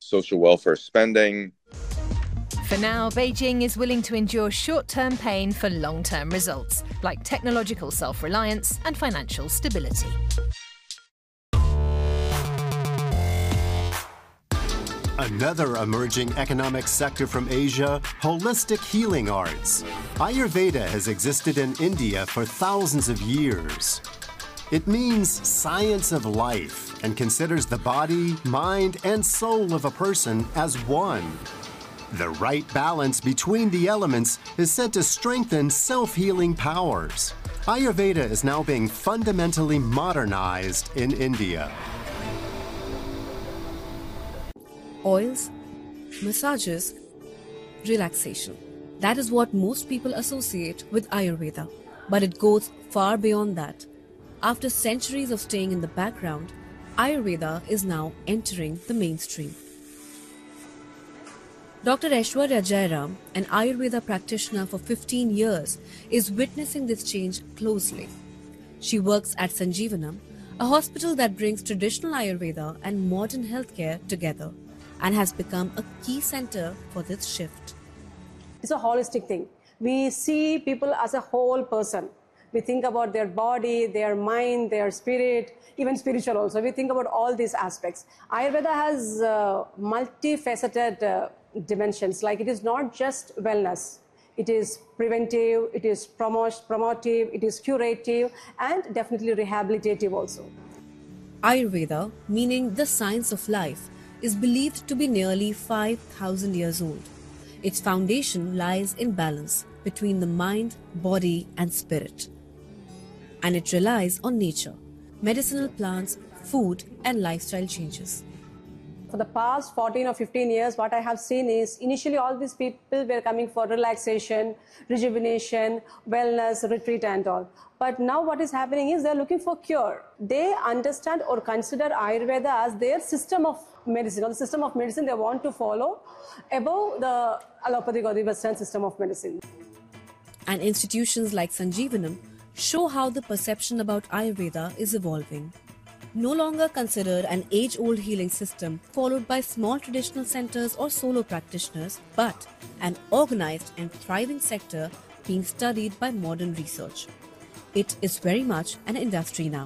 social welfare spending. For now, Beijing is willing to endure short-term pain for long-term results, like technological self-reliance and financial stability. Another emerging economic sector from Asia, holistic healing arts. Ayurveda has existed in India for thousands of years. It means science of life and considers the body, mind, and soul of a person as one. The right balance between the elements is said to strengthen self-healing powers. Ayurveda is now being fundamentally modernized in India. Oils, massages, relaxation. That is what most people associate with Ayurveda. But it goes far beyond that. After centuries of staying in the background, Ayurveda is now entering the mainstream. Dr. Aishwarya Jairam, an Ayurveda practitioner for 15 years, is witnessing this change closely. She works at Sanjeevanam, a hospital that brings traditional Ayurveda and modern healthcare together, and has become a key center for this shift. It's a holistic thing. We see people as a whole person. We think about their body, their mind, their spirit, even spiritual also. We think about all these aspects. Ayurveda has multifaceted dimensions. Like, it is not just wellness. It is preventive, it is promotive, it is curative, and definitely rehabilitative also. Ayurveda, meaning the science of life, is believed to be nearly 5,000 years old. Its foundation lies in balance between the mind, body, and spirit. And it relies on nature, medicinal plants, food, and lifestyle changes. For the past 14 or 15 years, what I have seen is initially all these people were coming for relaxation, rejuvenation, wellness, retreat and all. But now what is happening is they're looking for cure. They understand or consider Ayurveda as their system of medicine, or the system of medicine they want to follow above the allopathic or the Western system of medicine. And institutions like Sanjeevanam show how the perception about Ayurveda is evolving. No longer considered an age-old healing system followed by small traditional centers or solo practitioners, but an organized and thriving sector being studied by modern research. It is very much an industry now.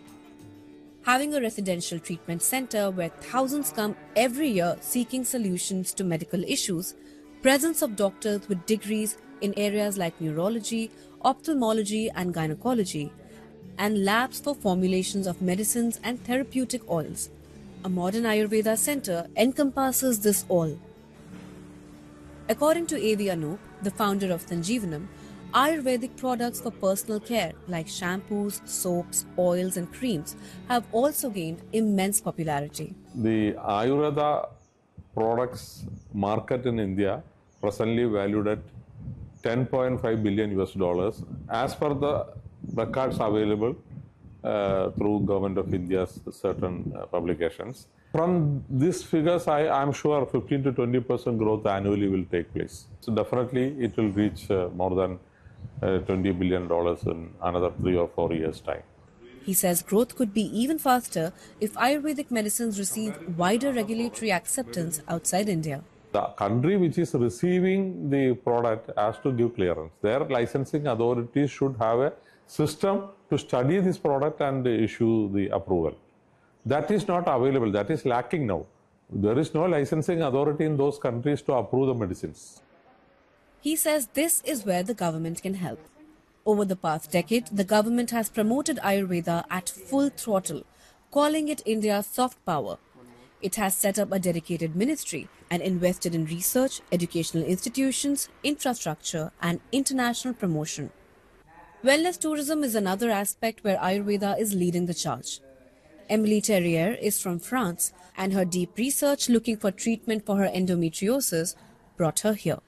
Having a residential treatment center where thousands come every year seeking solutions to medical issues, presence of doctors with degrees in areas like neurology, ophthalmology and gynecology, and labs for formulations of medicines and therapeutic oils. A modern Ayurveda center encompasses this all. According to A.V. Anup, the founder of Sanjeevanam, Ayurvedic products for personal care like shampoos, soaps, oils and creams have also gained immense popularity. The Ayurveda products market in India presently valued at $10.5 billion US as per the records available through Government of India's certain publications. From these figures, I am sure 15 to 20% growth annually will take place. So definitely it will reach more than $20 billion in another 3 or 4 years' time. He says growth could be even faster if Ayurvedic medicines receive wider regulatory acceptance outside India. The country which is receiving the product has to give clearance. Their licensing authorities should have a system to study this product and issue the approval. That is not available. That is lacking now. There is no licensing authority in those countries to approve the medicines. He says this is where the government can help. Over the past decade, the government has promoted Ayurveda at full throttle, calling it India's soft power. It has set up a dedicated ministry and invested in research, educational institutions, infrastructure, and international promotion. Wellness tourism is another aspect where Ayurveda is leading the charge. Emily Terrier is from France, and her deep research looking for treatment for her endometriosis brought her here.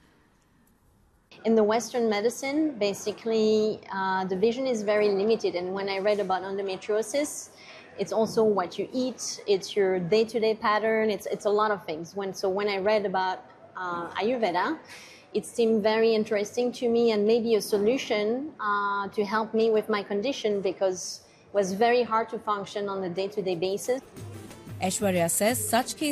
In the Western medicine, basically, the vision is very limited. And when I read about endometriosis, it's also what you eat, it's your day-to-day pattern, it's a lot of things. So when I read about Ayurveda, it seemed very interesting to me and maybe a solution to help me with my condition, because it was very hard to function on a day-to-day basis. Aishwarya says such cases